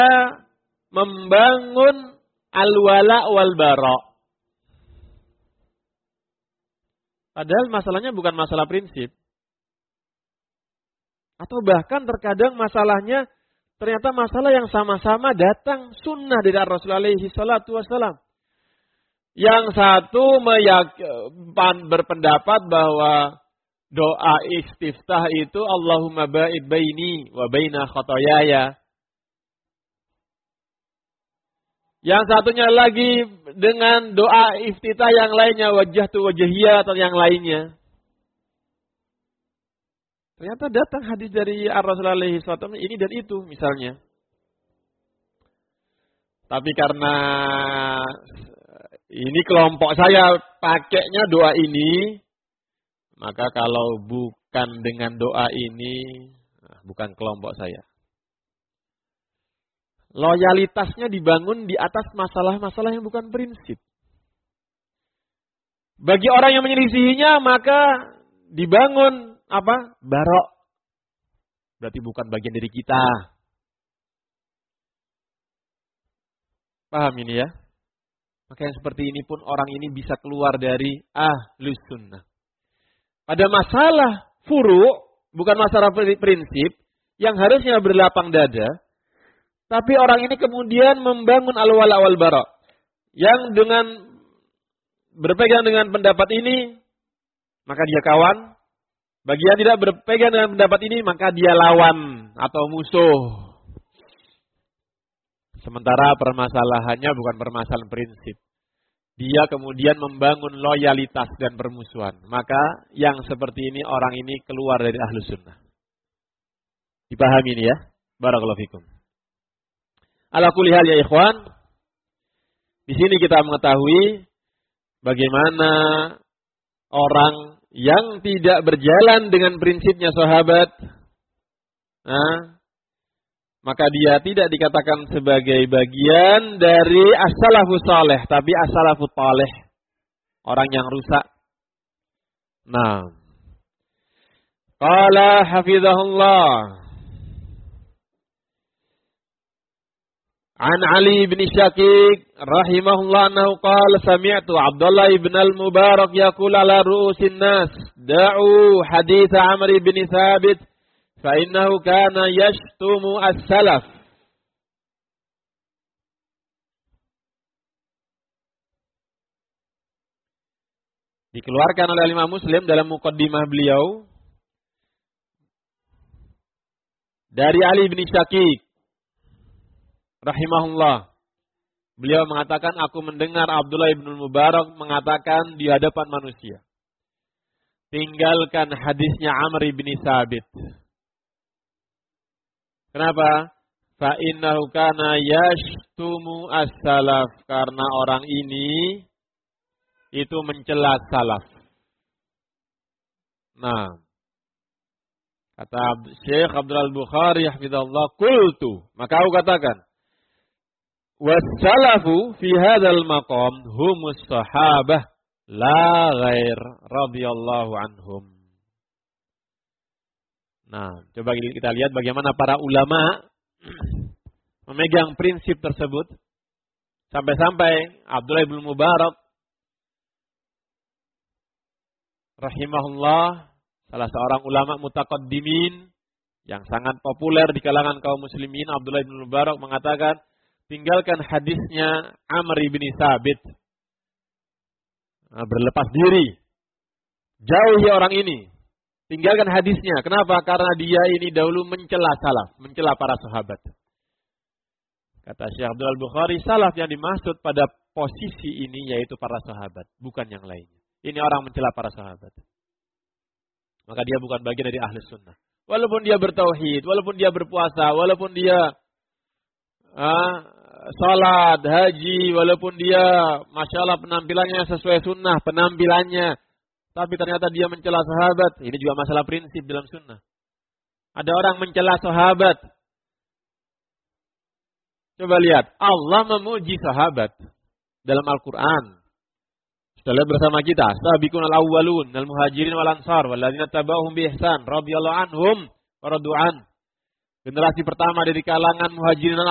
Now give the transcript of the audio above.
membangun al-wala wal bara. Padahal masalahnya bukan masalah prinsip. Atau bahkan terkadang masalahnya ternyata masalah yang sama-sama datang sunnah dari Rasulullah SAW. Yang satu berpendapat bahwa doa istiftah itu Allahumma ba'id baini wa baina khotoyaya. Yang satunya lagi dengan doa iftitah yang lainnya, wajjahtu wajhiyya atau yang lainnya. Ternyata datang hadis dari Rasulullah SAW ini dan itu misalnya. Tapi karena ini kelompok saya pakainya doa ini, maka kalau bukan dengan doa ini, bukan kelompok saya. Loyalitasnya dibangun di atas masalah-masalah yang bukan prinsip. Bagi orang yang menyelisihinya, maka dibangun apa? Barok. Berarti bukan bagian dari kita. Paham ini ya? Maka yang seperti ini pun orang ini bisa keluar dari ahlus sunnah. Pada masalah furu', bukan masalah prinsip, yang harusnya berlapang dada, tapi orang ini kemudian membangun al-wala wal bara. Yang dengan berpegang dengan pendapat ini, maka dia kawan. Bagi yang tidak berpegang dengan pendapat ini, maka dia lawan atau musuh. Sementara permasalahannya bukan permasalahan prinsip. Dia kemudian membangun loyalitas dan permusuhan. Maka yang seperti ini, orang ini keluar dari ahlus sunnah. Dipahami ini ya? Barakallahu fikum. Ala kulli hal ya ikhwan. Di sini kita mengetahui bagaimana orang yang tidak berjalan dengan prinsipnya sahabat, maka dia tidak dikatakan sebagai bagian dari as-salafus saleh, tapi as-salafut taleh, orang yang rusak. Nah, qala hafizahullah an Ali bin Syakik rahimahullah annahu qala sami'tu Abdullah ibn al-Mubarak yaqul ala ru'usin nas da'u hadits Amr bin Thabit fa innahu kana yashtumu as-salaf. Dikeluarkan oleh Imam Muslim dalam muqaddimah beliau dari Ali bin Syakik rahimahullah. Beliau mengatakan, aku mendengar Abdullah ibn Mubarak mengatakan di hadapan manusia, tinggalkan hadisnya Amr bin Thabit. Kenapa? Fa innahu kana yashtumu as-salaf, karena orang ini itu mencela salaf. Nah, kata Syekh Abdul Bukhari hafizallah, qultu, maka aku katakan, wassalafu fi hadzal maqam humus sahabah la ghair radhiyallahu anhum. Nah, coba kita lihat bagaimana para ulama memegang prinsip tersebut. Sampai-sampai Abdullah bin Mubarak rahimahullah, salah seorang ulama mutaqaddimin yang sangat populer di kalangan kaum muslimin, Abdullah bin Mubarak mengatakan, tinggalkan hadisnya Amr bin Thabit. Nah, berlepas diri. Jauhi orang ini. Tinggalkan hadisnya. Kenapa? Karena dia ini dahulu mencela salaf, mencela para sahabat. Kata Syekh Abdul Bukhari, salaf yang dimaksud pada posisi ini yaitu para sahabat, bukan yang lainnya. Ini orang mencela para sahabat. Maka dia bukan bagian dari ahlus sunnah. Walaupun dia bertauhid, walaupun dia berpuasa, walaupun dia salat, haji, walaupun dia masya Allah penampilannya sesuai sunnah, penampilannya, tapi ternyata dia mencela sahabat. Ini juga masalah prinsip dalam sunnah. Ada orang mencela sahabat. Coba lihat, Allah memuji sahabat dalam Al-Quran. Kita lihat bersama kita, sabiqun al-awwalun al-muhajirin wal ansar walladzina tabauhum bi ihsan radhiyallahu anhum wa radu'an. Generasi pertama dari kalangan muhajirin